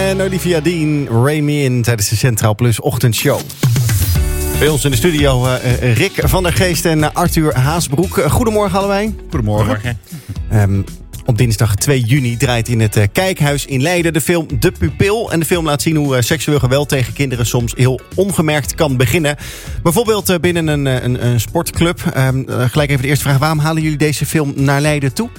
en Olivia Dean, Ray Me In tijdens de Centraal Plus ochtendshow. Bij ons in de studio Rick van der Geest en Arthur Haasbroek. Goedemorgen allebei. Goedemorgen. Op dinsdag 2 juni draait in het Kijkhuis in Leiden de film De Pupil. En de film laat zien hoe seksueel geweld tegen kinderen soms heel ongemerkt kan beginnen. Bijvoorbeeld binnen een sportclub. Gelijk even de eerste vraag. Waarom halen jullie deze film naar Leiden toe?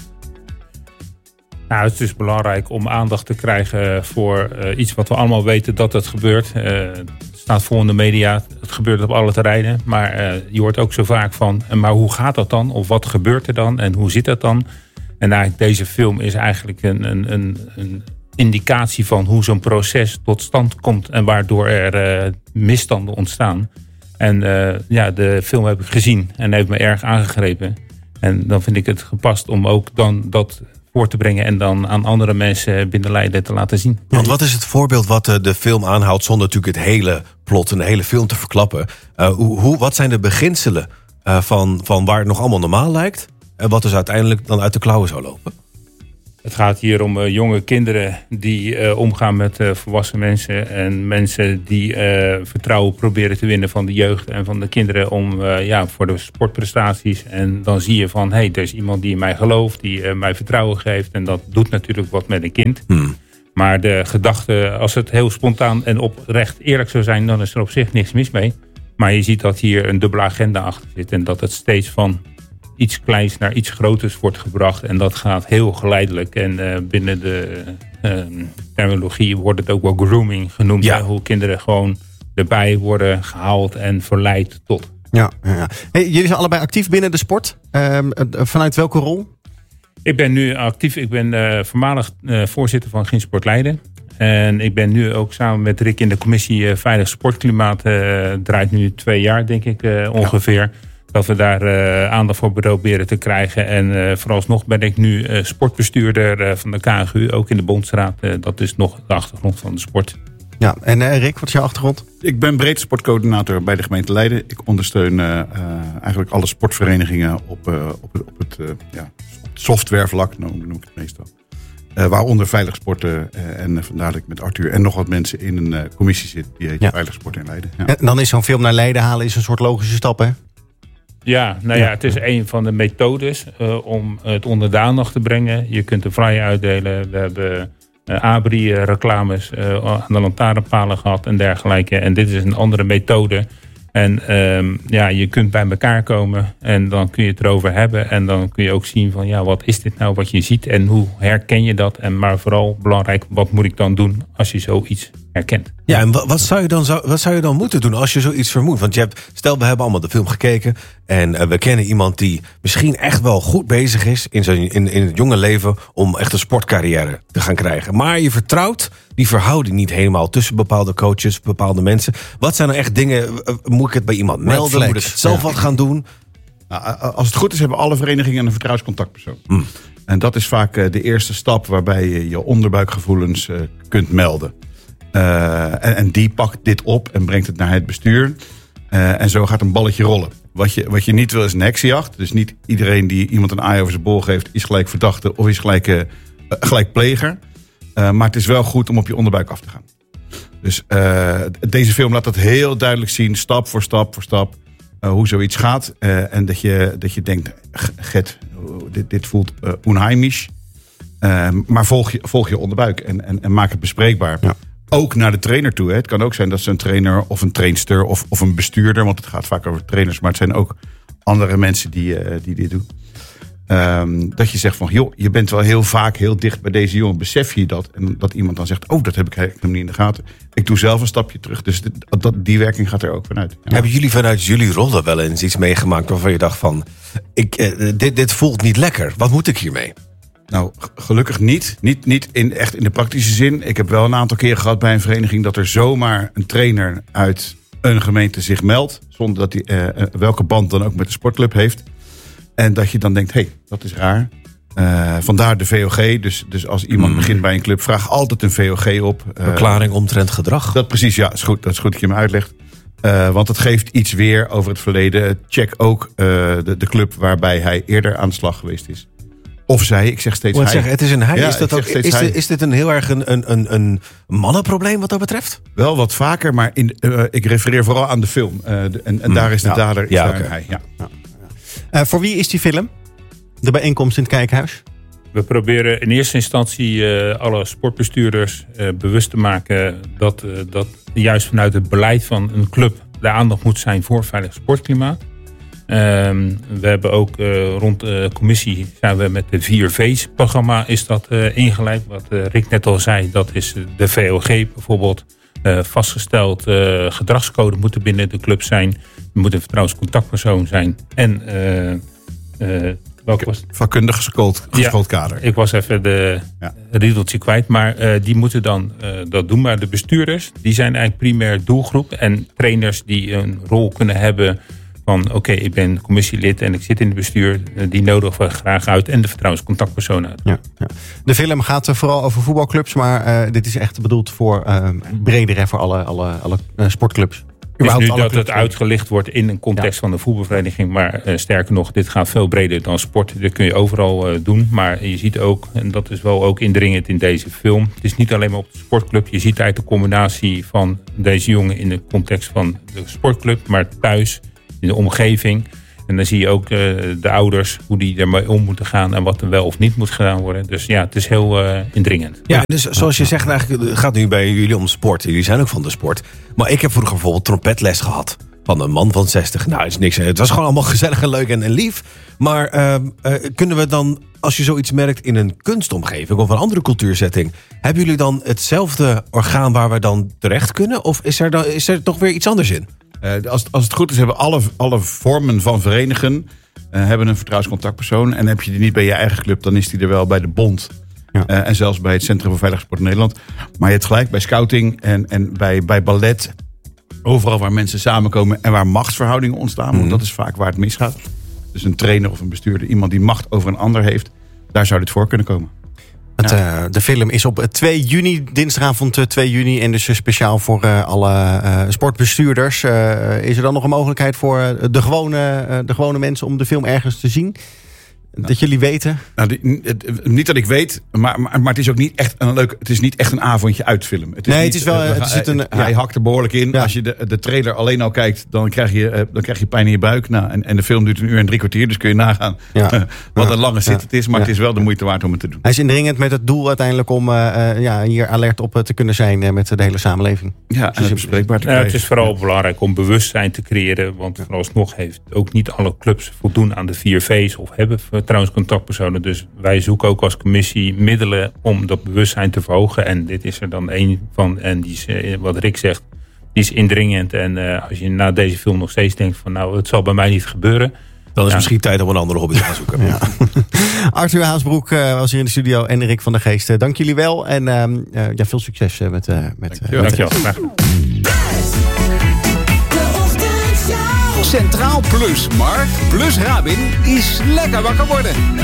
Nou, het is belangrijk om aandacht te krijgen voor iets wat we allemaal weten dat het gebeurt. Het staat vol in de media, het gebeurt op alle terreinen. Maar je hoort ook zo vaak van, maar hoe gaat dat dan? Of wat gebeurt er dan? En hoe zit dat dan? En eigenlijk deze film is eigenlijk een indicatie van hoe zo'n proces tot stand komt. En waardoor er misstanden ontstaan. En de film heb ik gezien en heeft me erg aangegrepen. En dan vind ik het gepast om ook dan dat voor te brengen en dan aan andere mensen binnen Leiden te laten zien. Want wat is het voorbeeld wat de film aanhoudt zonder natuurlijk het hele plot en de hele film te verklappen? Wat zijn de beginselen van waar het nog allemaal normaal lijkt en wat dus uiteindelijk dan uit de klauwen zou lopen? Het gaat hier om jonge kinderen die omgaan met volwassen mensen en mensen die vertrouwen proberen te winnen van de jeugd en van de kinderen voor de sportprestaties. En dan zie je van, er is iemand die in mij gelooft, die mij vertrouwen geeft en dat doet natuurlijk wat met een kind. Maar de gedachte, als het heel spontaan en oprecht eerlijk zou zijn, dan is er op zich niks mis mee. Maar je ziet dat hier een dubbele agenda achter zit en dat het steeds van iets kleins naar iets groters wordt gebracht. En dat gaat heel geleidelijk. En binnen de terminologie wordt het ook wel grooming genoemd. Ja. Hoe kinderen gewoon erbij worden gehaald en verleid tot. Ja. Hey, jullie zijn allebei actief binnen de sport. Vanuit welke rol? Ik ben nu actief. Ik ben voormalig voorzitter van Gymsport Leiden. En ik ben nu ook samen met Rick in de commissie Veilig Sportklimaat. Draait nu 2 jaar, denk ik, ongeveer. Ja. Dat we daar aandacht voor proberen te krijgen. En vooralsnog ben ik nu sportbestuurder van de KNGU, ook in de Bondsraad. Dat is nog de achtergrond van de sport. Ja, en Rick, wat is jouw achtergrond? Ik ben breedte sportcoördinator bij de gemeente Leiden. Ik ondersteun eigenlijk alle sportverenigingen op het softwarevlak, noem ik het meestal. Waaronder veilig sporten. En vandaar dat ik met Arthur en nog wat mensen in een commissie zit. Die heet Veilig Sport in Leiden. Ja. En dan is zo'n film naar Leiden halen is een soort logische stap, hè? Ja, het is een van de methodes om het onder de aandacht te brengen. Je kunt een flyer uitdelen. We hebben ABRI-reclames aan de lantaarnpalen gehad en dergelijke. En dit is een andere methode. En je kunt bij elkaar komen en dan kun je het erover hebben. En dan kun je ook zien van wat is dit nou wat je ziet en hoe herken je dat? En maar vooral belangrijk, wat moet ik dan doen als je zoiets herkent? Ja, en wat zou je dan moeten doen als je zoiets vermoedt? Want stel we hebben allemaal de film gekeken en we kennen iemand die misschien echt wel goed bezig is in het jonge leven om echt een sportcarrière te gaan krijgen. Maar je vertrouwt die verhouding niet helemaal tussen bepaalde coaches, bepaalde mensen. Wat zijn nou echt dingen? Moet ik het bij iemand melden? Moet ik het zelf wat gaan doen? Nou, als het goed is hebben alle verenigingen een vertrouwenscontactpersoon. En dat is vaak de eerste stap waarbij je je onderbuikgevoelens kunt melden. En die pakt dit op en brengt het naar het bestuur. En zo gaat een balletje rollen. Wat je niet wil is een heksenjacht. Dus niet iedereen die iemand een aai over zijn bol geeft is gelijk verdachte of is gelijk pleger. Maar het is wel goed om op je onderbuik af te gaan. Dus deze film laat dat heel duidelijk zien, stap voor stap, hoe zoiets gaat. En dat je denkt, dit voelt onheimisch. Maar volg je onderbuik en maak het bespreekbaar. Ja. Ook naar de trainer toe. Hè. Het kan ook zijn dat ze een trainer of een trainster of een bestuurder, want het gaat vaak over trainers, maar het zijn ook andere mensen die dit doen. Dat je zegt van, joh, je bent wel heel vaak heel dicht bij deze jongen. Besef je dat? En dat iemand dan zegt, dat heb ik eigenlijk niet in de gaten. Ik doe zelf een stapje terug. Dus die werking gaat er ook vanuit. Ja. Hebben jullie vanuit jullie rollen wel eens iets meegemaakt waarvan je dacht van, dit voelt niet lekker. Wat moet ik hiermee? Nou, gelukkig niet. Niet echt in de praktische zin. Ik heb wel een aantal keren gehad bij een vereniging dat er zomaar een trainer uit een gemeente zich meldt. Zonder dat hij welke band dan ook met de sportclub heeft. En dat je dan denkt, dat is raar. Vandaar de VOG. Dus als iemand begint bij een club, vraag altijd een VOG op. Verklaring omtrent gedrag. Dat precies, ja. Dat is goed dat je me uitlegt. Want het geeft iets weer over het verleden. Check ook de club waarbij hij eerder aan de slag geweest is. Of zij, ik zeg steeds Moet hij. zeggen, het is een hij. Ja, Is, dat ik ook, zeg steeds hij. is dit een heel erg een mannenprobleem wat dat betreft? Wel wat vaker, maar ik refereer vooral aan de film. En daar is de dader is daar oké. een hij. Ja. Voor wie is die film? De bijeenkomst in het Kijkhuis? We proberen in eerste instantie alle sportbestuurders bewust te maken dat juist vanuit het beleid van een club de aandacht moet zijn voor veilig sportklimaat. We hebben ook rond de commissie zijn we met de 4 V's programma is dat ingeleid. Wat Rick net al zei, dat is de VOG bijvoorbeeld. Vastgesteld gedragscode moet er binnen de club zijn. Er moet een vertrouwenscontactpersoon zijn. En welke was het? Vakkundig geschoold kader. Ik was even de riedeltje kwijt. Maar die moeten dan dat doen. Maar de bestuurders, die zijn eigenlijk primair doelgroep. En trainers die een rol kunnen hebben van oké, ik ben commissielid en ik zit in het bestuur. Die nodigen we graag uit. En de vertrouwenscontactpersoon uit. Ja. De film gaat vooral over voetbalclubs. Maar dit is echt bedoeld voor breder en voor alle sportclubs. Het is nu dat het uitgelicht wordt in een context van de voetbalvereniging. Maar sterker nog, dit gaat veel breder dan sport. Dat kun je overal doen. Maar je ziet ook, en dat is wel ook indringend in deze film. Het is niet alleen maar op de sportclub. Je ziet eigenlijk de combinatie van deze jongen in de context van de sportclub. Maar thuis, in de omgeving. En dan zie je ook de ouders, hoe die ermee om moeten gaan. En wat er wel of niet moet gedaan worden. Dus ja, het is heel indringend. Ja, dus zoals je zegt, eigenlijk, het gaat nu bij jullie om sport. Jullie zijn ook van de sport. Maar ik heb vroeger bijvoorbeeld trompetles gehad. Van een man van 60. Nou, is niks. Het was gewoon allemaal gezellig en leuk en lief. Maar kunnen we dan, als je zoiets merkt in een kunstomgeving of een andere cultuurzetting, hebben jullie dan hetzelfde orgaan waar we dan terecht kunnen? Of is er toch weer iets anders in? Als het goed is, hebben alle vormen van verenigen hebben een vertrouwenscontactpersoon. En heb je die niet bij je eigen club, dan is die er wel bij de bond. Ja. En zelfs bij het Centrum voor Veilige Sport Nederland. Maar je hebt gelijk, bij scouting en bij ballet. Overal waar mensen samenkomen en waar machtsverhoudingen ontstaan. Want dat is vaak waar het misgaat. Dus een trainer of een bestuurder, iemand die macht over een ander heeft. Daar zou dit voor kunnen komen. De film is op 2 juni, dinsdagavond 2 juni. En dus speciaal voor alle sportbestuurders. Is er dan nog een mogelijkheid voor de gewone mensen om de film ergens te zien? Dat jullie weten? Nou, niet dat ik weet, maar het is ook niet echt een leuk. Het is niet echt een avondje uitfilm. Hij hakt er behoorlijk in. Ja. Als je de trailer alleen al kijkt, dan krijg je pijn in je buik. Nou, en de film duurt 1 uur en 3 kwartier, dus kun je nagaan wat een lange zit het is. Maar het is wel de moeite waard om het te doen. Hij is indringend met het doel uiteindelijk om hier alert op te kunnen zijn met de hele samenleving. Ja, en het bespreekbaar te krijgen. Het is vooral belangrijk om bewustzijn te creëren. Want vooralsnog heeft ook niet alle clubs voldoen aan de 4 V's of hebben vertrouwenscontactpersonen. Dus wij zoeken ook als commissie middelen om dat bewustzijn te verhogen. En dit is er dan één van. En die is, wat Rick zegt, die is indringend. En als je na deze film nog steeds denkt van nou, het zal bij mij niet gebeuren. Dan is het misschien tijd om een andere hobby te gaan zoeken. Ja. Arthur Haasbroek was hier in de studio en Rick van der Geest. Dank jullie wel. En veel succes met Dankjewel. Centraal Plus, Mark plus Rabin is lekker wakker worden.